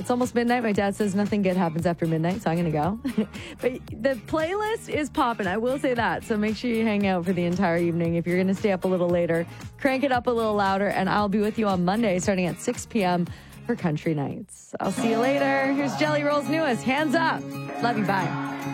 It's almost midnight. My dad says nothing good happens after midnight, so I'm going to go. But the playlist is popping. I will say that. So make sure you hang out for the entire evening. If you're going to stay up a little later, crank it up a little louder, and I'll be with you on Monday starting at 6 p.m. for Country Nights. I'll see you later. Here's Jelly Roll's newest, Hands Up. Love you. Bye.